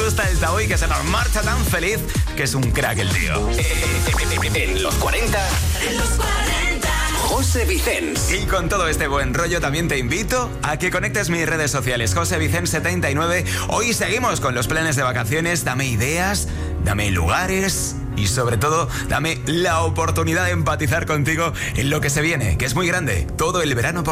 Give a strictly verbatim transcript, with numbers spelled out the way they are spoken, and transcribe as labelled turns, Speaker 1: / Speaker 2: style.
Speaker 1: gusta el Tao y que se nos marcha tan feliz que es un crack el tío.
Speaker 2: En los cuarenta. En los cuarenta. José Vicens.
Speaker 1: Y con todo este buen rollo también te invito a que conectes mis redes sociales, José Vicens setenta y nueve. Hoy seguimos con los planes de vacaciones. Dame ideas, dame lugares y sobre todo dame la oportunidad de empatizar contigo en lo que se viene, que es muy grande, todo el verano por